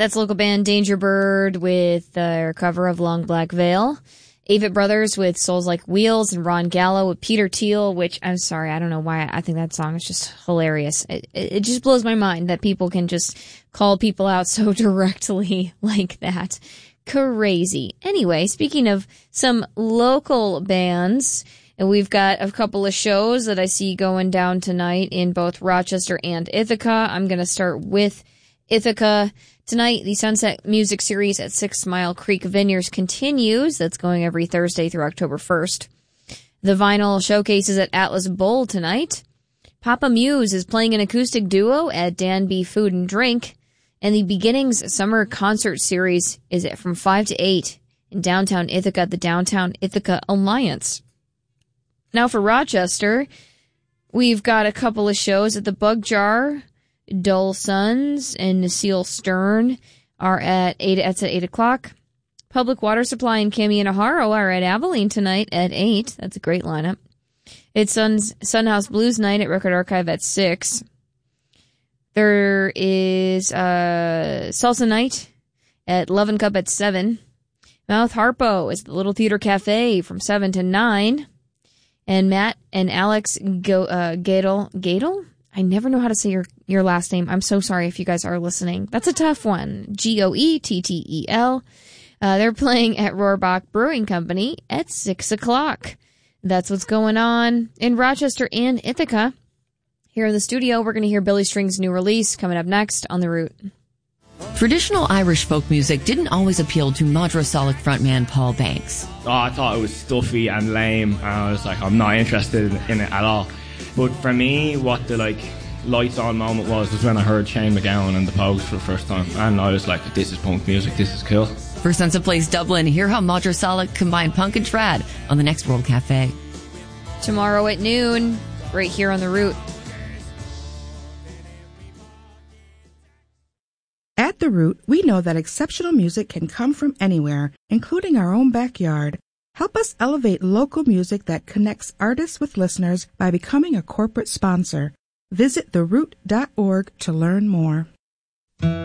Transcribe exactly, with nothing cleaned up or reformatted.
That's local band Danger Bird with their cover of Long Black Veil. Avett Brothers with Souls Like Wheels, and Ron Gallo with Peter Thiel, which, I'm sorry, I don't know why, I think that song is just hilarious. It, it, it just blows my mind that people can just call people out so directly like that. Crazy. Anyway, speaking of some local bands, and we've got a couple of shows that I see going down tonight in both Rochester and Ithaca. I'm going to start with Ithaca. Tonight, the Sunset Music Series at Six Mile Creek Vineyards continues. That's going every Thursday through October first. The Vinyl Showcase is at Atlas Bowl tonight. Papa Muse is playing an acoustic duo at Danby Food and Drink. And the Beginnings Summer Concert Series is from five to eight in downtown Ithaca at the Downtown Ithaca Alliance. Now for Rochester, we've got a couple of shows at the Bug Jar. Dull Sons and Naseel Stern are at eight. That's at eight o'clock. Public Water Supply and Cami and Aharo are at Abilene tonight at eight. That's a great lineup. It's Sun's Sunhouse Blues Night at Record Archive at six. There is uh, Salsa Night at Love and Cup at seven. Mouth Harpo is the Little Theater Cafe from seven to nine. And Matt and Alex Go, uh, Gadel, Gadel? I never know how to say your, your last name. I'm so sorry if you guys are listening. That's a tough one. G O E T T E L. Uh, they're playing at Rohrbach Brewing Company at six o'clock. That's what's going on in Rochester and Ithaca. Here in the studio, we're going to hear Billy String's new release coming up next on The Root. Traditional Irish folk music didn't always appeal to Madrasalic frontman Paul Banks. Oh, I thought it was stuffy and lame, and I was like, I'm not interested in it at all. But for me, what the like lights on moment was was when I heard Shane MacGowan and the Pogues for the first time, and I was like, this is punk music, this is cool. For Sense of Place Dublin, hear how Madrasalic combined punk and trad on the next World Cafe. Tomorrow at noon, right here on The Root. At The Root, we know that exceptional music can come from anywhere, including our own backyard. Help us elevate local music that connects artists with listeners by becoming a corporate sponsor. Visit the root dot org to learn more.